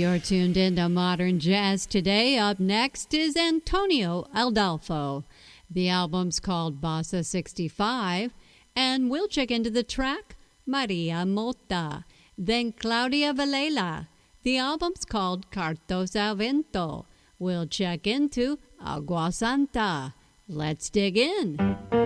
You're tuned into Modern Jazz today. Up next is Antonio Adolfo. The album's called Bossa 65, and we'll check into the track Maria Mota. Then Claudia Valela. The album's called Cartos al Vento. We'll check into Agua Santa. Let's dig in.